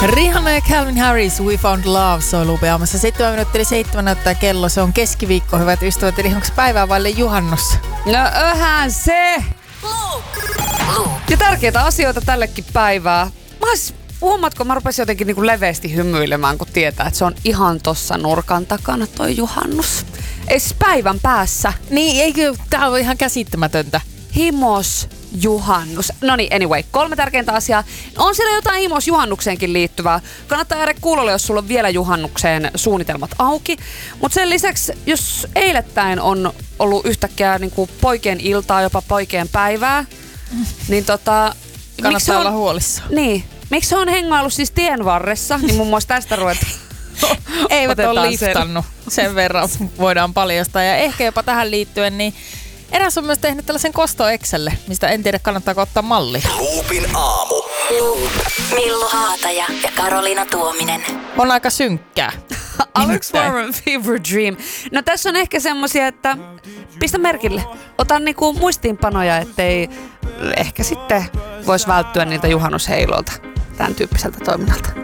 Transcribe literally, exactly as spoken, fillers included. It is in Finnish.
Rihanna ja Calvin Harris, We Found Love, soi lupeamassa. seitsemän minuuttia seitsemän näyttää kello. Se on keskiviikko, hyvät ystävät. Eli onko päivää vaille juhannus? No öhän se! Ja tärkeitä asioita tällekin päivää. Mä ois, huomaatko, mä rupesin jotenkin niinku leveästi hymyilemään, kun tietää, että se on ihan tossa nurkan takana toi juhannus. Ees päivän päässä. Niin, eikö? Tää on ihan käsittämätöntä. Himos juhannus. No niin, anyway, kolme tärkeintä asiaa. On siellä jotain himos juhannukseenkin liittyvää. Kannattaa jäädä kuulolle, jos sulla on vielä juhannukseen suunnitelmat auki. Mutta sen lisäksi, jos eilettäin on ollut yhtäkkiä niin kuin poikien iltaa, jopa poikien päivää, mm. niin tota... Kannattaa olla huolissaan. Niin. Miksi on hengaillut siis tien varressa, niin muun muassa tästä ruvetaan. Eivät ole liftannut. Sen. sen verran voidaan paljastaa. Ja ehkä jopa tähän liittyen, niin eräs on myös tehnyt tällaisen kosto-Excelle, mistä en tiedä kannattaako ottaa mallia. Loopin aamu. Loop. Millu Haataja ja Karoliina Tuominen. On aika synkkää. Alex Warren Fever Dream. No tässä on ehkä semmosia, että pistä merkille. Ota niinku muistiinpanoja, ettei ehkä sitten vois välttyä niiltä juhannusheiloilta. Tämän tyyppiseltä toiminnalta.